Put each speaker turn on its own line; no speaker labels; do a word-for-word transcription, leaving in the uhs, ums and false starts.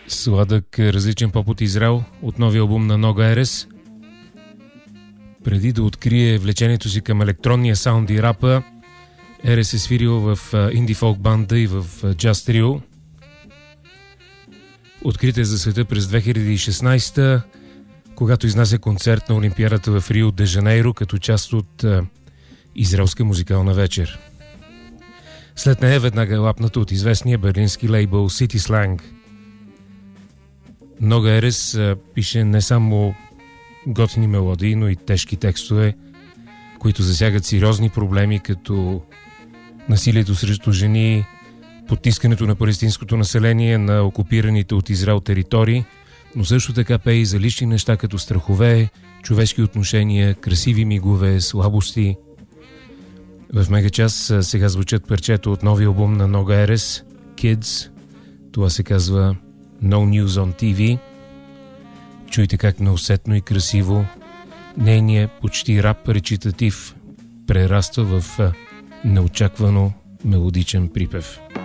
Сладък различен поп от Израел от новия албум на Нога Ерес. Преди да открие влечението си към електронния саунд и рапа, Ерес е свирил в инди фолк банда и в джаз трио. Открит е за света през две хиляди и шестнадесета, когато изнася концерт на Олимпиадата в Рио де Жанейро като част от израелска музикална вечер. След нея веднага е лапната от известния берлински лейбъл City Slang. Нога Ерес пише не само готини мелодии, но и тежки текстове, които засягат сериозни проблеми като насилието срещу жени, потискането на палестинското население на окупираните от Израел територии, но също така пее и за лични неща като страхове, човешки отношения, красиви мигове, слабости. В Мегачас сега звучат парчета от новия албум на Нога Ерес, Kids. Това се казва No News on ти ви. Чуйте как неусетно и красиво нейният почти рап речитатив прераства в неочаквано мелодичен припев.